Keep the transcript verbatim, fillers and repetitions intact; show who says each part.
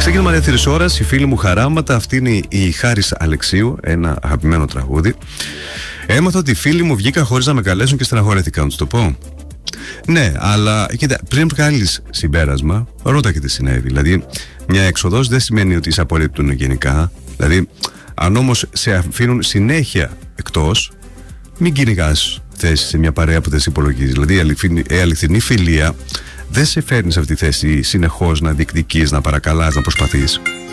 Speaker 1: Ξεκίνημα δεύτερης ώρας, η φίλη μου χαράματα. Αυτή είναι η Χάρης Αλεξίου, ένα αγαπημένο τραγούδι. Έμαθα ότι οι φίλοι μου βγήκαν χωρίς να με καλέσουν και στεναχωρέθηκα, να τους το πω. Ναι, αλλά κοίτα, πριν βγάλεις συμπέρασμα, ρώτα και τι συνέβη. Δηλαδή, μια έξοδος δεν σημαίνει ότι σε απορρίπτουν γενικά. Δηλαδή, αν όμως σε αφήνουν συνέχεια εκτός, μην κυνηγάς θέση σε μια παρέα που δεν σε υπολογίζει. Δηλαδή, η αληθινή, η αληθινή φιλία δεν σε φέρνει σε αυτή τη θέση συνεχώς να διεκδικείς, να παρακαλάς, να προσπαθείς.